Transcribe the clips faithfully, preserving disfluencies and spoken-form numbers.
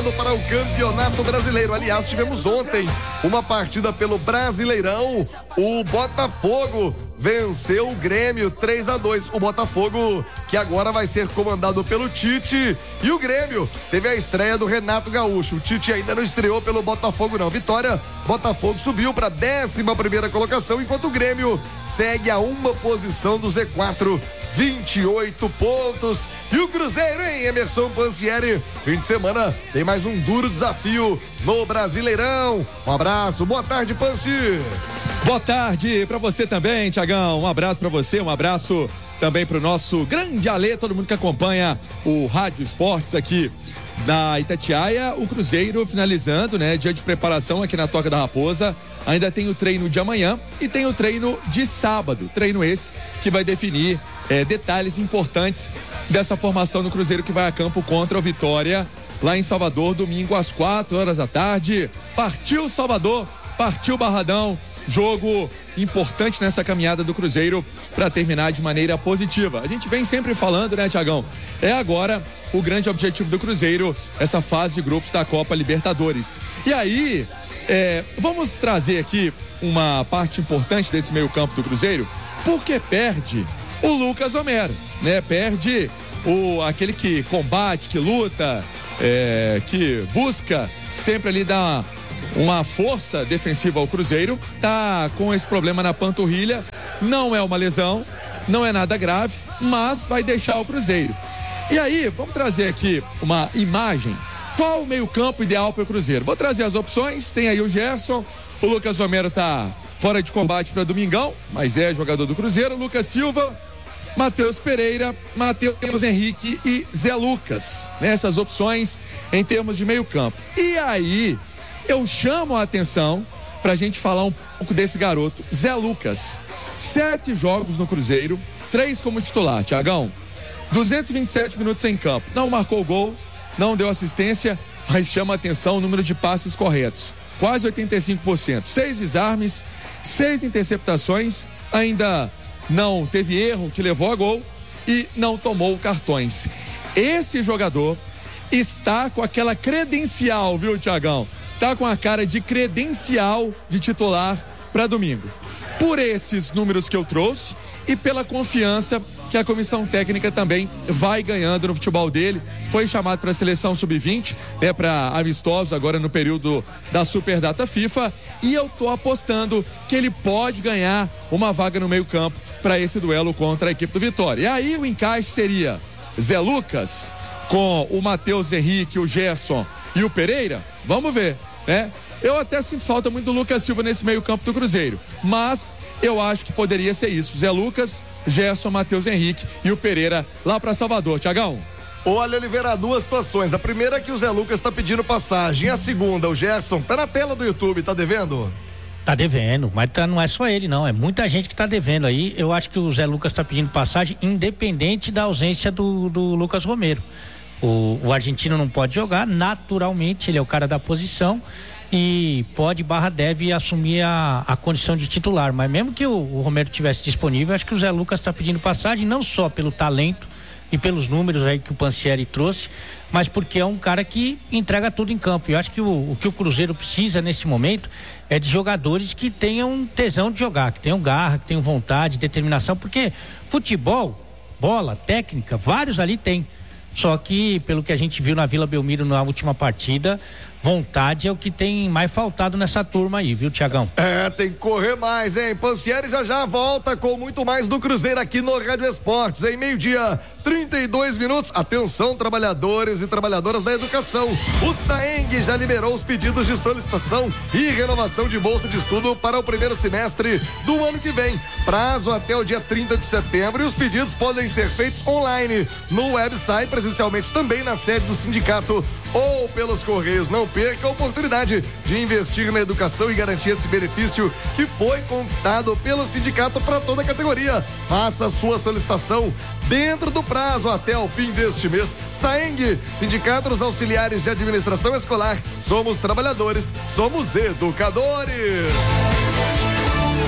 classificando para o Campeonato Brasileiro. Aliás, tivemos ontem uma partida pelo Brasileirão. O Botafogo venceu o Grêmio três a dois. O Botafogo, que agora vai ser comandado pelo Tite, e o Grêmio teve a estreia do Renato Gaúcho. O Tite ainda não estreou pelo Botafogo não. Vitória, Botafogo subiu para a décima primeira colocação, enquanto o Grêmio segue a uma posição do Z quatro, vinte e oito pontos. E o Cruzeiro, hein, Emerson Pansieri? Fim de semana tem mais um duro desafio no Brasileirão. Um abraço, boa tarde, Pansi. Boa tarde pra você também, Tiagão. Um abraço pra você, um abraço também pro nosso grande Alê, todo mundo que acompanha o Rádio Esportes aqui da Itatiaia. O Cruzeiro finalizando, né, dia de preparação aqui na Toca da Raposa. Ainda tem o treino de amanhã e tem o treino de sábado. Treino esse que vai definir é, detalhes importantes dessa formação do Cruzeiro, que vai a campo contra o Vitória lá em Salvador, domingo às quatro horas da tarde. Partiu Salvador, partiu Barradão. Jogo importante nessa caminhada do Cruzeiro para terminar de maneira positiva. A gente vem sempre falando, né, Tiagão? É agora o grande objetivo do Cruzeiro, essa fase de grupos da Copa Libertadores. E aí, é, vamos trazer aqui uma parte importante desse meio-campo do Cruzeiro, porque perde o Lucas Homero, né? Perde o, aquele que combate, que luta, é, que busca sempre ali dar uma força defensiva ao Cruzeiro. Tá com esse problema na panturrilha, não é uma lesão, não é nada grave, mas vai deixar o Cruzeiro. E aí, vamos trazer aqui uma imagem. Qual o meio-campo ideal para o Cruzeiro? Vou trazer as opções. Tem aí o Gerson, o Lucas Romero tá fora de combate para domingão, mas é jogador do Cruzeiro. Lucas Silva, Matheus Pereira, Matheus Henrique e Zé Lucas, nessas opções em termos de meio-campo. E aí, eu chamo a atenção pra gente falar um pouco desse garoto, Zé Lucas. Sete jogos no Cruzeiro, três como titular, Tiagão. duzentos e vinte e sete minutos em campo. Não marcou gol, não deu assistência, mas chama a atenção o número de passes corretos. Quase oitenta e cinco por cento. Seis desarmes, seis interceptações, ainda não teve erro que levou a gol e não tomou cartões. Esse jogador está com aquela credencial, viu, Tiagão? Tá com a cara de credencial de titular para domingo. Por esses números que eu trouxe e pela confiança que a comissão técnica também vai ganhando no futebol dele. Foi chamado para a seleção sub vinte, né, para amistosos agora no período da Superdata FIFA, e eu tô apostando que ele pode ganhar uma vaga no meio-campo para esse duelo contra a equipe do Vitória. E aí o encaixe seria Zé Lucas com o Matheus Henrique, o Gerson e o Pereira. Vamos ver, né? Eu até sinto falta muito do Lucas Silva nesse meio-campo do Cruzeiro, mas eu acho que poderia ser isso. Zé Lucas, Gerson, Matheus Henrique e o Pereira lá para Salvador. Tiagão. Olha, Oliveira, duas situações. A primeira é que o Zé Lucas tá pedindo passagem. A segunda, o Gerson tá na tela do YouTube, tá devendo? Tá devendo, mas tá, não é só ele não, é muita gente que tá devendo aí. Eu acho que o Zé Lucas tá pedindo passagem independente da ausência do, do Lucas Romero. O, o argentino não pode jogar, naturalmente, ele é o cara da posição e pode barra deve assumir a, a condição de titular, mas mesmo que o, o Romero tivesse disponível, acho que o Zé Lucas está pedindo passagem, não só pelo talento e pelos números aí que o Pansieri trouxe, mas porque é um cara que entrega tudo em campo. E eu acho que o, o que o Cruzeiro precisa nesse momento é de jogadores que tenham tesão de jogar, que tenham garra, que tenham vontade, determinação, porque futebol, bola, técnica, vários ali tem. Só que, pelo que a gente viu na Vila Belmiro na última partida, vontade é o que tem mais faltado nessa turma aí, viu, Tiagão? É, tem que correr mais, hein? Pansieri já já volta com muito mais do Cruzeiro aqui no Rádio Esportes, em meio-dia, trinta e dois minutos. Atenção, trabalhadores e trabalhadoras da educação. O Saeng já liberou os pedidos de solicitação e renovação de bolsa de estudo para o primeiro semestre do ano que vem. Prazo até o dia trinta de setembro, e os pedidos podem ser feitos online, no website, presencialmente também na sede do sindicato ou pelos correios. Não perca a oportunidade de investir na educação e garantir esse benefício que foi conquistado pelo sindicato para toda a categoria. Faça a sua solicitação dentro do prazo até o fim deste mês. Saeng, Sindicato dos Auxiliares de Administração Escolar. Somos trabalhadores, somos educadores.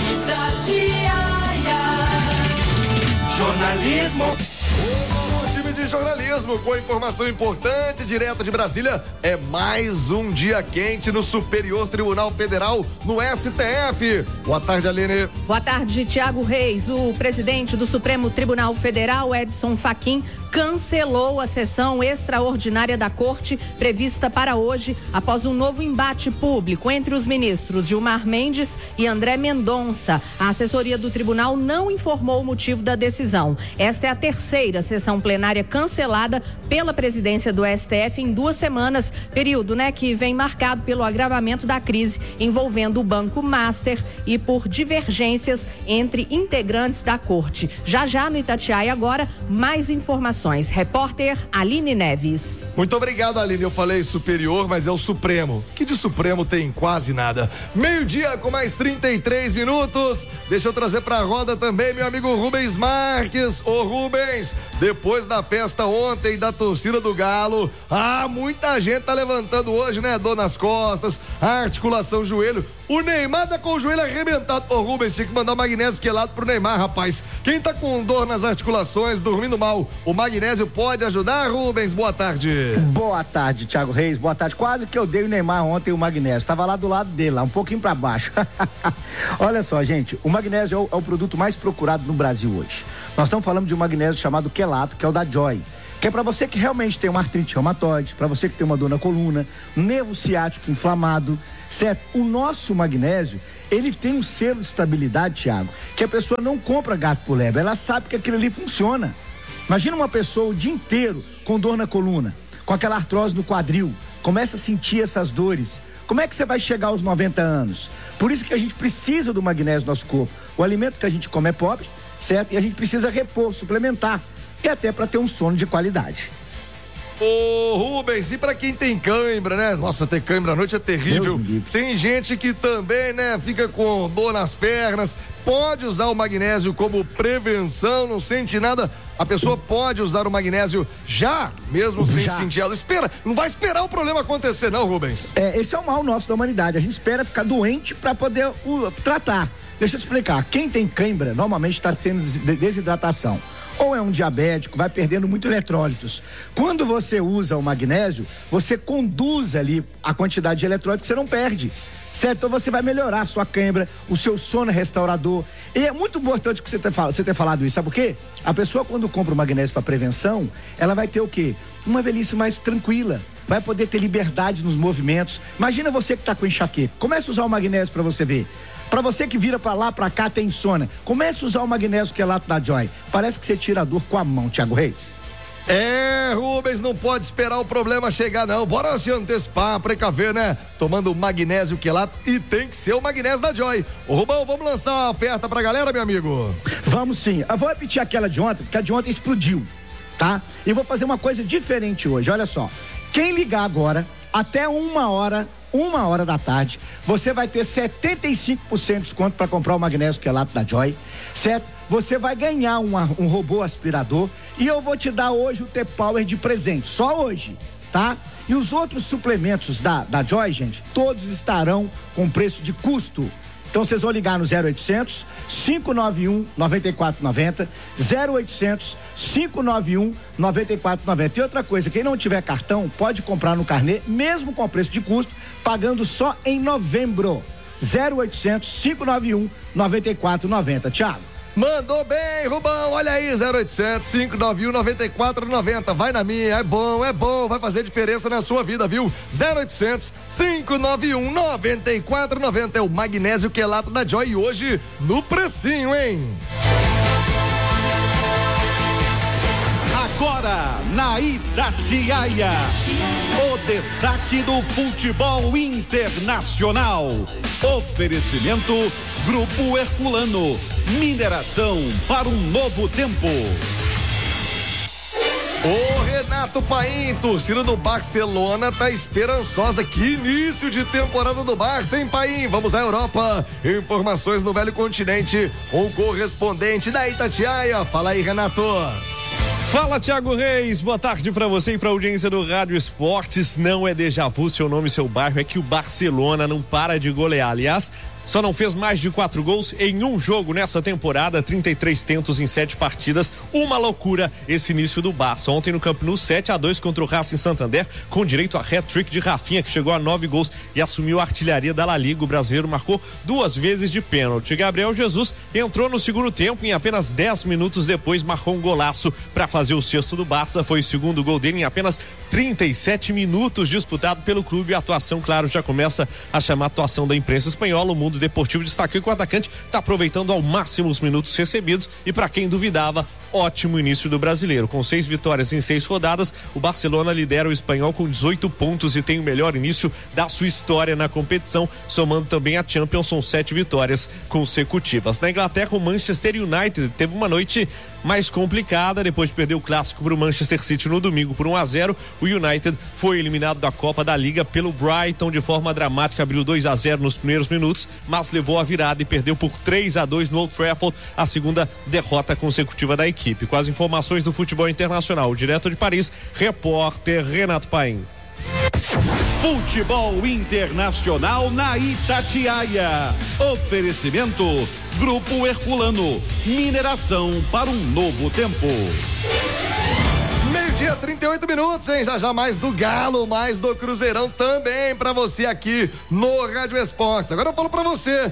Itatiaia. Jornalismo. O time tarde de jornalismo, com informação importante, direto de Brasília. É mais um dia quente no Superior Tribunal Federal, no S T F. Boa tarde, Aline. Boa tarde, Tiago Reis. O presidente do Supremo Tribunal Federal, Edson Fachin, cancelou a sessão extraordinária da corte prevista para hoje, após um novo embate público entre os ministros Gilmar Mendes e André Mendonça. A assessoria do tribunal não informou o motivo da decisão. Esta é a terceira sessão plenária cancelada pela presidência do S T F em duas semanas, período, né, que vem marcado pelo agravamento da crise envolvendo o Banco Master e por divergências entre integrantes da corte. Já já no Itatiaia agora, mais informações. Repórter Aline Neves. Muito obrigado, Aline. Eu falei superior, mas é o Supremo, que de Supremo tem quase nada. Meio-dia com mais trinta e três minutos. Deixa eu trazer pra roda também meu amigo Rubens Marques. Ô Rubens, depois da festa ontem da torcida do Galo, ah, muita gente tá levantando hoje, né? Dor nas costas, articulação, joelho. O Neymar tá com o joelho arrebentado. Ô Rubens, tinha que mandar o magnésio quelado pro Neymar, rapaz. Quem tá com dor nas articulações, dormindo mal, o magnésio pode ajudar, Rubens? Boa tarde. Boa tarde, Thiago Reis. Boa tarde. Quase que eu dei o Neymar ontem o magnésio. Tava lá do lado dele, lá um pouquinho pra baixo. Olha só, gente, o magnésio é o, é o produto mais procurado no Brasil hoje. Nós estamos falando de um magnésio chamado quelato, que é o da Joy. Que é para você que realmente tem uma artrite reumatoide, para você que tem uma dor na coluna, nervo ciático inflamado, certo? O nosso magnésio, ele tem um selo de estabilidade, Thiago, que a pessoa não compra gato por lebre, ela sabe que aquilo ali funciona. Imagina uma pessoa o dia inteiro com dor na coluna, com aquela artrose no quadril, começa a sentir essas dores. Como é que você vai chegar aos noventa anos? Por isso que a gente precisa do magnésio no nosso corpo. O alimento que a gente come é pobre, certo? E a gente precisa repor, suplementar. E até para ter um sono de qualidade. Ô Rubens, e pra quem tem cãibra, né? Nossa, ter cãibra à noite é terrível. Tem gente que também, né, fica com dor nas pernas. Pode usar o magnésio como prevenção, não sente nada. A pessoa pode usar o magnésio já, mesmo sem já. sentir ela. Espera, não vai esperar o problema acontecer não, Rubens. É, esse é o mal nosso da humanidade. A gente espera ficar doente para poder uh, tratar. Deixa eu te explicar. Quem tem cãibra normalmente está tendo desidratação. Ou é um diabético, vai perdendo muito eletrólitos. Quando você usa o magnésio, você conduz ali a quantidade de eletrólitos que você não perde, certo? Então você vai melhorar a sua cãibra, o seu sono restaurador. E é muito importante que você ter, você ter falado isso, sabe por quê? A pessoa, quando compra o magnésio para prevenção, ela vai ter o quê? Uma velhice mais tranquila, vai poder ter liberdade nos movimentos. Imagina você que está com enxaqueca, comece a usar o magnésio para você ver. Pra você que vira pra lá, pra cá, tem insônia, comece a usar o magnésio quelato da Joy. Parece que você tira a dor com a mão, Thiago Reis. É, Rubens, não pode esperar o problema chegar não, bora se antecipar, precaver, né? Tomando magnésio quelato, e tem que ser o magnésio da Joy. Ô Rubão, vamos lançar a oferta pra galera, meu amigo? Vamos sim, eu vou repetir aquela de ontem, porque a de ontem explodiu, tá? E vou fazer uma coisa diferente hoje, olha só. Quem ligar agora, até uma hora, uma hora da tarde, você vai ter setenta e cinco por cento de desconto para comprar o magnésio quelato da Joy, certo? Você vai ganhar uma, um robô aspirador e eu vou te dar hoje o T-Power de presente, só hoje, tá? E os outros suplementos da, da Joy, gente, todos estarão com preço de custo. Então vocês vão ligar no zero oitocentos, cinco nove um, nove quatro nove zero, zero oitocentos, cinco nove um, nove quatro nove zero. E outra coisa, quem não tiver cartão pode comprar no carnê, mesmo com preço de custo, pagando só em novembro. zero oitocentos, cinco nove um, nove quatro nove zero. Thiago. Mandou bem, Rubão, olha aí, zero oitocentos, cinco nove um, nove quatro nove zero, vai na minha, é bom, é bom, vai fazer diferença na sua vida, viu? zero oitocentos, cinco nove um, nove quatro nove zero, é o magnésio quelato da Joy, e hoje no precinho, hein? Agora, na Itatiaia, o destaque do futebol internacional. Oferecimento Grupo Herculano, mineração para um novo tempo. Ô Renato Paim, torcida do Barcelona tá esperançosa. Que início de temporada do Barça, hein, Paim? Vamos à Europa. Informações no Velho Continente. O correspondente da Itatiaia. Fala aí, Renato. Fala, Thiago Reis, boa tarde pra você e pra audiência do Rádio Esportes. Não é déjà vu, seu nome e seu bairro, é que o Barcelona não para de golear. Aliás, só não fez mais de quatro gols em um jogo nessa temporada, trinta e três tentos em sete partidas, uma loucura esse início do Barça. Ontem no Camp Nou, sete a dois contra o Racing Santander, com direito a hat-trick de Rafinha, que chegou a nove gols e assumiu a artilharia da La Liga. O brasileiro marcou duas vezes de pênalti. Gabriel Jesus entrou no segundo tempo, em apenas dez minutos depois marcou um golaço para fazer o sexto do Barça. Foi o segundo gol dele em apenas trinta e sete minutos disputado pelo clube. A atuação, claro, já começa a chamar a atuação da imprensa espanhola. O Mundo Deportivo destacou que o atacante está aproveitando ao máximo os minutos recebidos e, para quem duvidava, ótimo início do brasileiro. Com seis vitórias em seis rodadas, o Barcelona lidera o espanhol com dezoito pontos e tem o melhor início da sua história na competição, somando também a Champions, são sete vitórias consecutivas. Na Inglaterra, o Manchester United teve uma noite mais complicada depois de perder o clássico para o Manchester City no domingo por um a zero. O United foi eliminado da Copa da Liga pelo Brighton de forma dramática, abriu dois a zero nos primeiros minutos, mas levou a virada e perdeu por três a dois no Old Trafford, a segunda derrota consecutiva da equipe. Com as informações do futebol internacional, direto de Paris, repórter Renato Paim. Futebol internacional na Itatiaia. Oferecimento Grupo Herculano. Mineração para um novo tempo. Meio-dia, trinta e oito minutos, hein? Já já mais do Galo, mais do Cruzeirão também pra você aqui no Rádio Esportes. Agora eu falo pra você,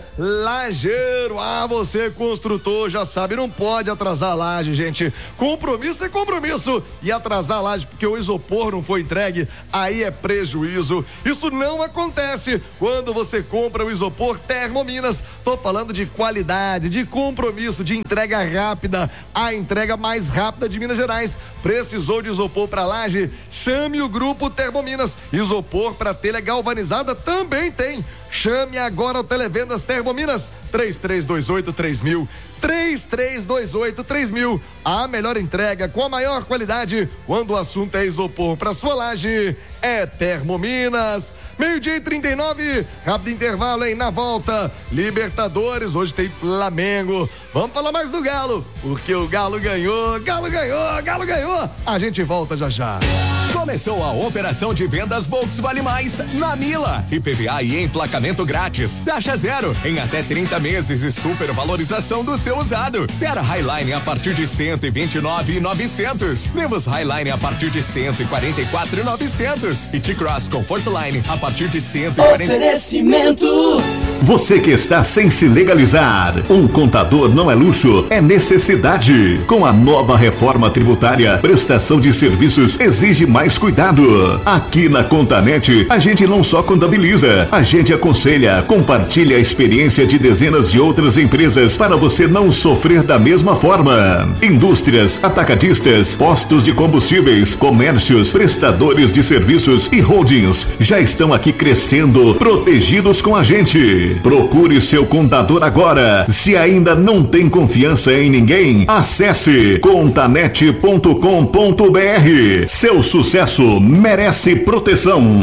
lajeiro, ah, você construtor, já sabe, não pode atrasar a laje, gente. Compromisso é compromisso. E atrasar a laje porque o isopor não foi entregue, aí é prejuízo. Isso não acontece quando você compra o isopor Termominas. Tô falando de qualidade, de compromisso, de entrega rápida, a entrega mais rápida de Minas Gerais. Precisou de isopor para laje? Chame o Grupo Termominas. Isopor para telha galvanizada também tem. Chame agora o Televendas Termominas, três três dois oito três mil, três três dois oito três mil. A melhor entrega com a maior qualidade quando o assunto é isopor para sua laje é Termominas. Meio-dia e trinta e nove, rápido intervalo, hein? Na volta, Libertadores, hoje tem Flamengo. Vamos falar mais do Galo, porque o Galo ganhou, Galo ganhou, Galo ganhou. A gente volta já já. Começou a operação de vendas Volks Vale Mais na Mila. I P V A e emplacamento grátis. Taxa zero em até trinta meses e supervalorização do seu usado. Terra Highline a partir de cento e vinte e nove mil e novecentos. Nivus Highline a partir de cento e quarenta e quatro mil e novecentos. E T-Cross Comfortline a partir de cento e quarenta. Oferecimento. Você que está sem se legalizar. Um contador não é luxo, é necessidade. Com a nova reforma tributária, prestação de serviços exige mais cuidado. Aqui na Contanet, a gente não só contabiliza, a gente aconselha, compartilha a experiência de dezenas de outras empresas para você não sofrer da mesma forma. Indústrias, atacadistas, postos de combustíveis, comércios, prestadores de serviços e holdings já estão aqui crescendo, protegidos com a gente. Procure seu contador agora. Se ainda não tem confiança em ninguém, acesse contanet ponto com ponto br. Seu sucesso merece proteção.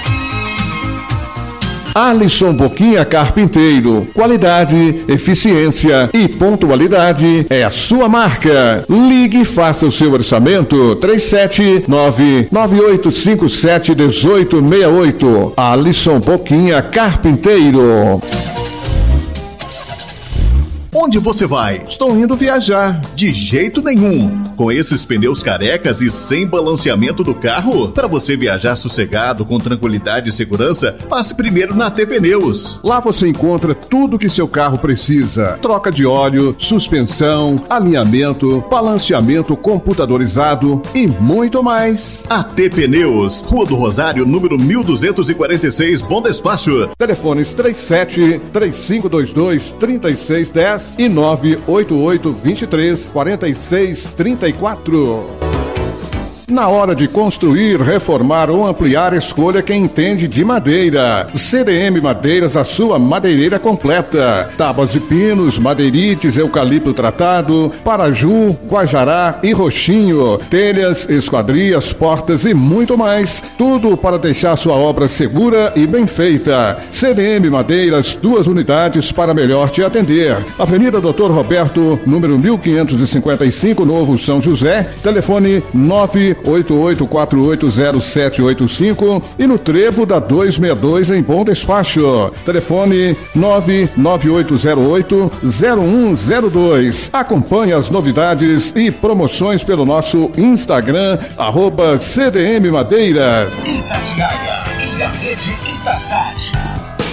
Alisson Boquinha Carpinteiro. Qualidade, eficiência e pontualidade é a sua marca. Ligue e faça o seu orçamento. três sete nove, nove oito cinco sete, um oito seis oito. Alisson Boquinha Carpinteiro. Onde você vai? Estou indo viajar. De jeito nenhum. Com esses pneus carecas e sem balanceamento do carro? Para você viajar sossegado, com tranquilidade e segurança, passe primeiro na T Pneus. Lá você encontra tudo que seu carro precisa. Troca de óleo, suspensão, alinhamento, balanceamento computadorizado e muito mais. A T Pneus, Rua do Rosário, número mil duzentos e quarenta e seis, Bom Despacho. Telefones três sete, três cinco dois dois, três seis um zero e nove oito oito, dois três, quatro seis três quatro. Na hora de construir, reformar ou ampliar, escolha quem entende de madeira. C D M Madeiras, a sua madeireira completa. Tábuas de pinos, madeirites, eucalipto tratado, paraju, guajará e roxinho. Telhas, esquadrias, portas e muito mais. Tudo para deixar sua obra segura e bem feita. C D M Madeiras, duas unidades para melhor te atender. Avenida Doutor Roberto, número mil quinhentos e cinquenta e cinco, Novo São José. Telefone nove oito oito quatro oito zero sete oito cinco e no Trevo da duzentos e sessenta e dois em Bom Despacho. Telefone nove nove oito zero oito zero um zero dois. Acompanhe as novidades e promoções pelo nosso Instagram, arroba C D M Madeira. Itatiaia e a rede Itasat.